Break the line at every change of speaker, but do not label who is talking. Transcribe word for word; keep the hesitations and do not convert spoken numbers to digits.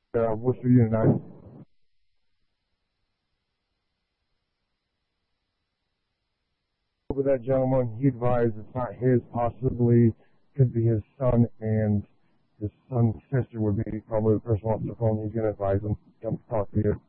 Uh, what's for you tonight? With that gentleman, he advised it's not his, possibly could be his son, and his son's sister would be probably the person who wants to phone. He's going to advise him. Come talk to you.